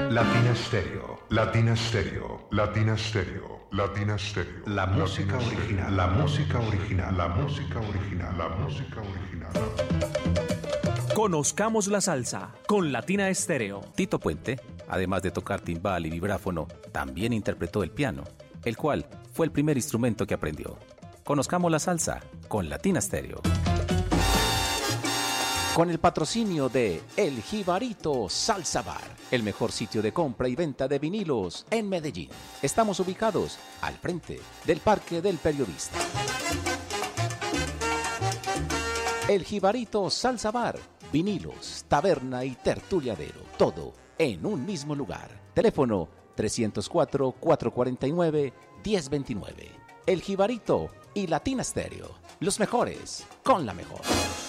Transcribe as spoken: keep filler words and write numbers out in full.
Latina Stereo, Latina Stereo, Latina Stereo, Latina Stereo. La música original, la música original, la música original, la música original. Conozcamos la salsa con Latina Stereo. Tito Puente, además de tocar timbal y vibráfono, también interpretó el piano, el cual fue el primer instrumento que aprendió. Conozcamos la salsa con Latina Stereo. Con el patrocinio de El Jibarito Salsa Bar, el mejor sitio de compra y venta de vinilos en Medellín. Estamos ubicados al frente del Parque del Periodista. El Jibarito Salsa Bar, vinilos, taberna y tertuliadero, todo en un mismo lugar. Teléfono trescientos cuatro, cuatrocientos cuarenta y nueve, diez veintinueve. El Jibarito y Latina Stereo, los mejores con la mejor.